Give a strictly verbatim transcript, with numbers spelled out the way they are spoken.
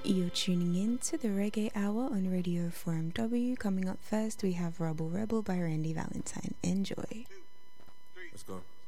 You're tuning in to the Reggae Hour on Radio Forum W. Coming up first, we have Rebel Rebel by Randy Valentine. Enjoy. Let's go.